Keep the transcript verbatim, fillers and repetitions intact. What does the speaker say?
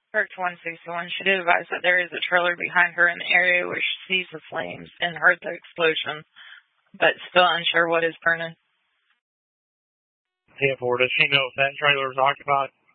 Park one sixty-one. She did advise that there is a trailer behind her in the area where she sees the flames and heard the explosion, but still unsure what is burning. ten four, does she know if that trailer is occupied?